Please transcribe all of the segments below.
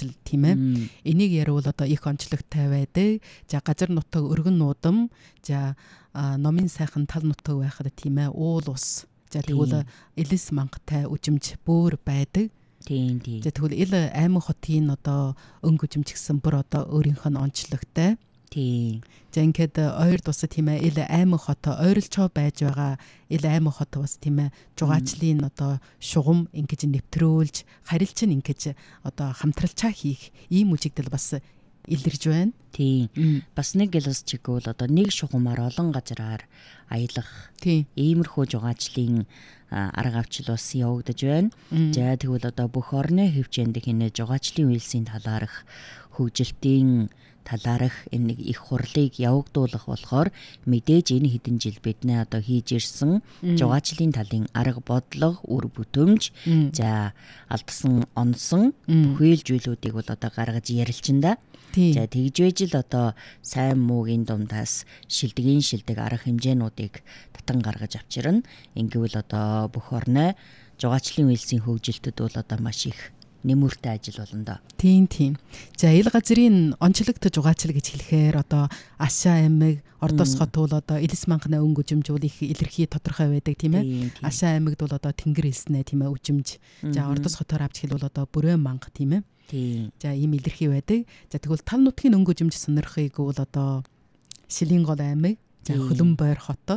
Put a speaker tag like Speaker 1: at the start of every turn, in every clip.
Speaker 1: жугаачл тийм ээ. Энийг яривал одоо их онцлогтой байдаг. За газар нутаг өргөн нуудам, за номын сайхан тал нутаг байхад тийм ээ уул ус. За тэгвэл элэс мангатай үжимж бүр байдаг.
Speaker 2: Тийм.
Speaker 1: За тэгвэл ил аймаг хотын одоо өнгө үжимж гэсэн бүр одоо өөрийнх нь онцлогтой.
Speaker 2: Тийм.
Speaker 1: За ингээд ойр тус тийм ээ ил аймаг хот ойролцоо байж байгаа ил аймаг хот бас тийм ээ жугаачлын одоо шугам ингэж нэвтрүүлж харилцаж ингэж одоо хамтралчаа хийх ийм үжигдэл бас илэрж байна.
Speaker 2: Тийм. Бас нэг гэлс чигвэл одоо нэг шугамаар олон газраар аялах.
Speaker 1: Тийм.
Speaker 2: Иймэрхүү жугаачлын арга авчил бас явагдаж байна. За тэгвэл одоо бүх орны хөвчөнд хийнэ жугаачлын үйлсийн талаарх хөгжилтийн талаарх энэ их хурлыг явагдуулах болохоор мэдээж энэ хэдэн жил бидний одоо хийж ирсэн жугаачлын талын арга бодлого, үр бүтэмж, за алдсан онсон бүхэлжүүлүүдийг бол одоо гаргаж ярилцсан да. За тэгж байж л одоо сайн муугийн дундаас шилдэг арга хэмжээнүүдийг татан гаргаж авчирна. Ингэвэл одоо бүх орны жугаачлын үйлсийн хөгжилтөд бол одоо маш их нэмүртэй ажил болно доо.
Speaker 1: Тийм. За ил газрын онцлогтой жугаачл гэж хэлэхээр одоо Ашаа аймаг, Ордос хот бол одоо элэс манганы өнгө үжимж бол их илэрхий тодорхой байдаг тийм ээ. Ашаа аймагд бол одоо тэнгэр элснэ тийм ээ үжимж. За Ордос хотоор авч хэлбэл одоо бүрэн манга тийм ээ.
Speaker 2: Тийм.
Speaker 1: За ийм илэрхий байдаг. За тэгвэл тал нутгийн өнгө үжимж сонирхыг бол одоо Шилэнгол аймаг, за Хөлбөмбойр хот.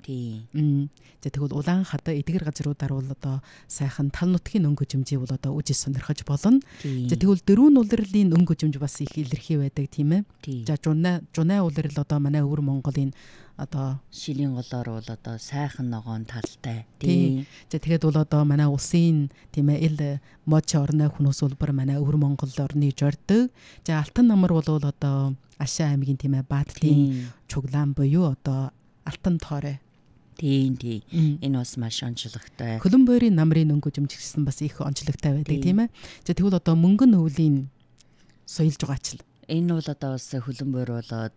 Speaker 2: Тийм.
Speaker 1: За тэгвэл улаан хадаа эдгэр газруудаар бол одоо сайхан тал нутгийн өнгө үжимжийг бол одоо үжиж сонирхож болно. За тэгвэл дөрвөн улирлын өнгө үжимж бас их илэрхий байдаг тийм ээ. За жунай улирал одоо манай өвөр Монголын одоо
Speaker 2: Шилэнголоор бол одоо сайхан ногоон талтай.
Speaker 1: Тийм. За тэгэхэд бол одоо манай улсын тийм ээ ил мож орны хүмүүс улбар манай өвөр Монгол орны жордог. За алтан намар бол одоо Ашаа аймгийн тийм ээ Баатарын чуглаан буюу одоо алтан тоорой.
Speaker 2: Тийм. Энэ бас маш онцлогтой.
Speaker 1: Хөлбөмбойрын намрын өнгө үжимж гэсэн бас их онцлогтой байдаг тийм ээ. За тэгвэл одоо мөнгөн өвлийн соёл жугаачл.
Speaker 2: Энэ бол одоо бас Хөлбөмбойр болоод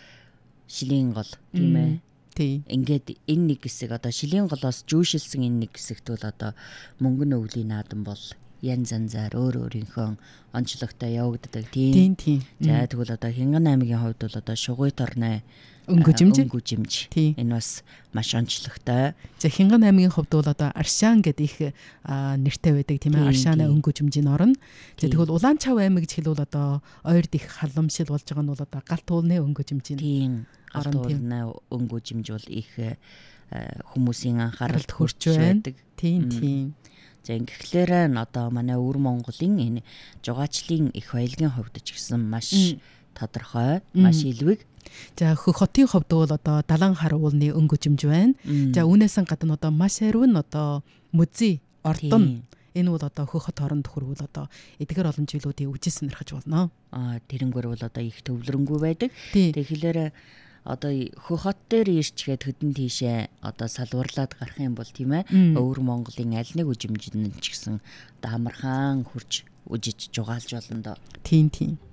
Speaker 2: Шилэнгол тийм ээ.
Speaker 1: Тийм.
Speaker 2: Ингээд энэ нэг хэсэг одоо Шилэнголоос жүүшилсэн энэ нэг хэсэгт бол одоо мөнгөн өвлийн наадам бол янз янзаар өөрийнхөө онцлогтой явагддаг тийм. За тэгвэл одоо Хинган аймгийн хувьд бол одоо Шугуйт орны өнгө үжимж. Энэ бас маш онцлогтой.
Speaker 1: За Хинган аймгийн хувьд бол одоо Аршаан гэдэг их нэртэй байдаг тийм ээ. Аршааны өнгө үжимжийн орн. За тэгвэл Улаанчав аймаг гэж хэлвэл одоо ойрд их халамшил болж байгаа нь бол одоо Галт уулны өнгө үжимжийн.
Speaker 2: Тийм. Галт уулны өнгө үжимж бол их хүмүүсийн анхааралд хүрч байдаг.
Speaker 1: Тийм.
Speaker 2: За ингэхлээр нь одоо манай өвөр Монголын энэ жугаачлын их баялагын хувьд ч гэсэн маш тодорхой, маш илвэг.
Speaker 1: За Хөх хотын хувьд бол одоо Далан хар уулны өнгө үжимж байна. За үүнээс гадна одоо маш ариун одоо музей ордон. Энэ бол одоо Хөх хот оронд хүрвэл одоо эдгээр олон жилүүдийг үжиж сонирхож болно.
Speaker 2: Тэрнгээр бол одоо их төвлөрөнгүй байдаг. Тэгэхээр одоо Хөх хот дээр ирчгээд хөдөн тийшээ одоо салварлаад гарах юм бол тийм ээ өвөр Монголын аль нэг үжимжинд ч гэсэн одоо амархан хурж үжиж жугаалж болно доо.
Speaker 1: Тийм.